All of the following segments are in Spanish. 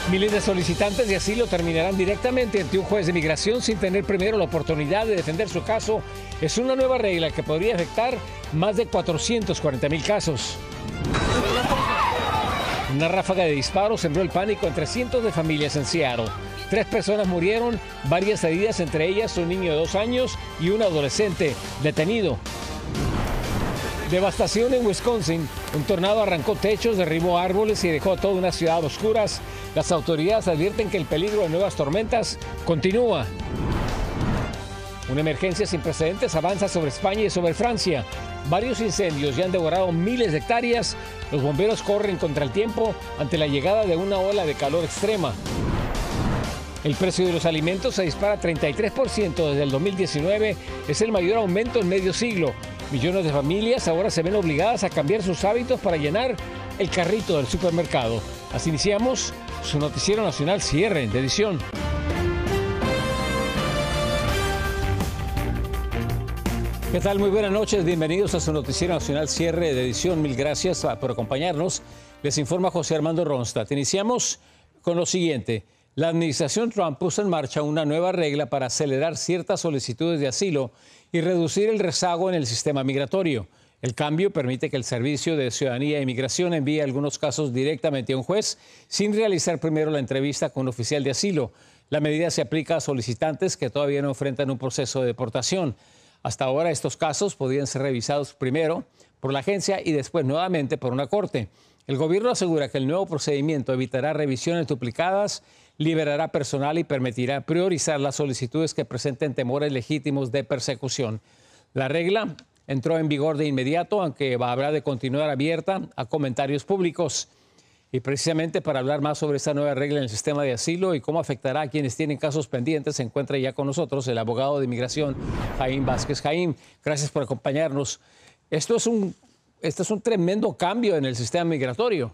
Miles de solicitantes de asilo terminarán directamente ante un juez de migración sin tener primero la oportunidad de defender su caso. Es una nueva regla que podría afectar más de 440,000 casos. Una ráfaga de disparos sembró el pánico entre cientos de familias en Seattle. 3 personas murieron, varias heridas, entre ellas un niño de 2 años y un adolescente detenido. Devastación en Wisconsin. Un tornado arrancó techos, derribó árboles y dejó toda una ciudad a oscuras. Las autoridades advierten que el peligro de nuevas tormentas continúa. Una emergencia sin precedentes avanza sobre España y sobre Francia. Varios incendios ya han devorado miles de hectáreas. Los bomberos corren contra el tiempo ante la llegada de una ola de calor extrema. El precio de los alimentos se dispara 33% desde el 2019. Es el mayor aumento en medio siglo. Millones de familias ahora se ven obligadas a cambiar sus hábitos para llenar el carrito del supermercado. Así iniciamos su noticiero nacional cierre de edición. ¿Qué tal? Muy buenas noches. Bienvenidos a su noticiero nacional cierre de edición. Mil gracias por acompañarnos. Les informa José Armando Ronstadt. Iniciamos con lo siguiente. La administración Trump puso en marcha una nueva regla para acelerar ciertas solicitudes de asilo y reducir el rezago en el sistema migratorio. El cambio permite que el Servicio de Ciudadanía e Inmigración envíe algunos casos directamente a un juez sin realizar primero la entrevista con un oficial de asilo. La medida se aplica a solicitantes que todavía no enfrentan un proceso de deportación. Hasta ahora estos casos podían ser revisados primero por la agencia y después nuevamente por una corte. El gobierno asegura que el nuevo procedimiento evitará revisiones duplicadas, liberará personal y permitirá priorizar las solicitudes que presenten temores legítimos de persecución. La regla entró en vigor de inmediato, aunque habrá de continuar abierta a comentarios públicos. Y precisamente para hablar más sobre esta nueva regla en el sistema de asilo y cómo afectará a quienes tienen casos pendientes, se encuentra ya con nosotros el abogado de inmigración, Jaime Vázquez. Jaime, gracias por acompañarnos. Esto es un tremendo cambio en el sistema migratorio.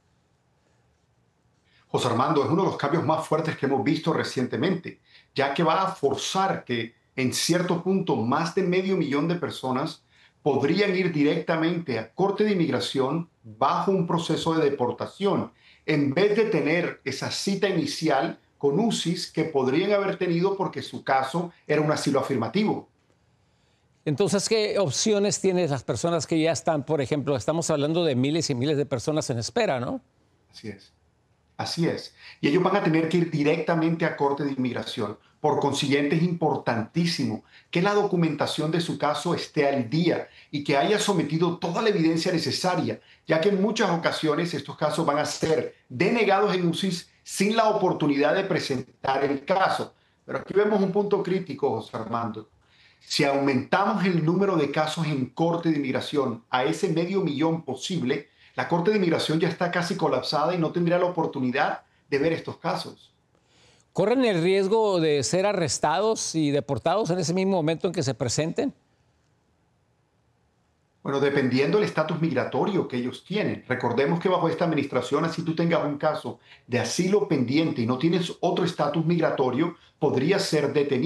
José Armando, es uno de los cambios más fuertes que hemos visto recientemente, ya que va a forzar que en cierto punto más de 500,000 de personas podrían ir directamente a Corte de Inmigración bajo un proceso de deportación, en vez de tener esa cita inicial con UCIS que podrían haber tenido porque su caso era un asilo afirmativo. Entonces, ¿qué opciones tienen las personas que ya están, por ejemplo, estamos hablando de miles y miles de personas en espera, ¿no? Así es. Así es. Y ellos van a tener que ir directamente a Corte de Inmigración. Por consiguiente, es importantísimo que la documentación de su caso esté al día y que haya sometido toda la evidencia necesaria, ya que en muchas ocasiones estos casos van a ser denegados en UCIS sin la oportunidad de presentar el caso. Pero aquí vemos un punto crítico, José Armando. Si aumentamos el número de casos en Corte de Inmigración a ese 500,000 posible, la Corte de Inmigración ya está casi colapsada y no tendría la oportunidad de ver estos casos. ¿Corren el riesgo de ser arrestados y deportados en ese mismo momento en que se presenten? Bueno, dependiendo del estatus migratorio que ellos tienen. Recordemos que bajo esta administración, así tú tengas un caso de asilo pendiente y no tienes otro estatus migratorio, podrías ser detenido